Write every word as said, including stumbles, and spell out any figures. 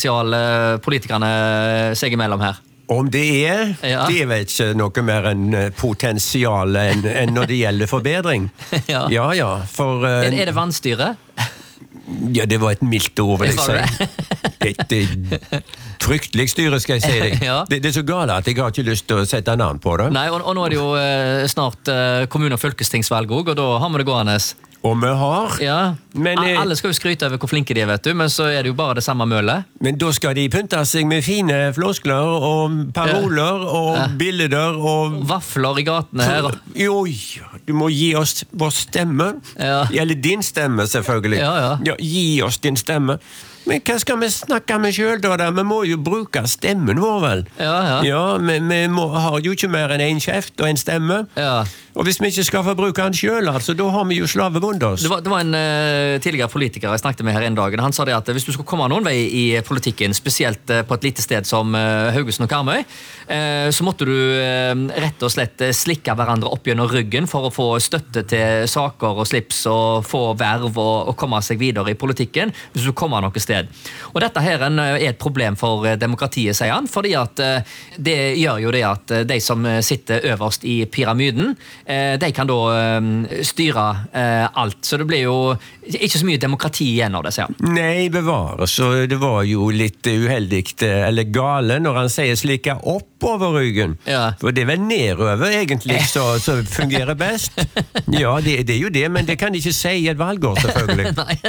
potensial politikerne seg imellom her? Om det er, Ja. det er vel ikke noe mer enn potensial enn, enn når det gjelder forbedring. Ja. ja, ja, for... eh, Er, er det vannstyre? Ja, det var et mildt ord, vil jeg Var si. Et eh, fryktelig styre, skal jeg si deg. Ja. Det, det er så galt at jeg har ikke lyst til å sette navn på det. Nei, og, og nå er det jo eh, snart eh, kommune- og fylkestingsvalg også, og da har vi det gående. Og vi har, Ja. Men, eh, Alle skal jo skryte over hvor flinke de er, vet du, men så er det jo bare det samme mølet. men da skal de pynte seg med fine floskler og paroler og bilder og... Vafler i gatene her. Jo, du må gi oss vår stemme. Ja. Eller din stemme, selvfølgelig. Ja, ja. Gi oss din stemme. Men hva skal vi snakke med selv da? da? Vi må jo bruke stemmen vår, vel? Ja, ja. Ja, vi, vi må, har jo ikke mer enn en kjeft og en stemme. Ja. Og hvis vi ikke skal få bruke den selv, altså, da har vi jo slavebundet oss. Det var, det var en uh, tidligere politiker jeg snakket med her en dag. Han sa det at hvis du skal komme noen vei i politikken, spesielt uh, på et lite sted som uh, Haugesund og Karmøy, uh, så måtte du uh, rett og slett uh, slikke hverandre opp gjennom ryggen for å få støtte til saker og slips og få verv og, og komme seg videre i politikken hvis du kommer noe sted. Og dette her uh, er et problem for uh, demokratiet, sier han, fordi at uh, det gjør jo det at uh, de som sitter øverst i pyramiden, de kan da styre alt, så det blir jo ikke så mye demokrati igjen av det, sier han. Nei, bevare, så det var jo litt uheldigt, eller gale, når han sier slikka opp over ryggen. Ja. For det er vel nedover, egentlig, så, så fungerer best. Ja, det, det er jo det, men det kan de ikke si i et valgår, selvfølgelig. Nei.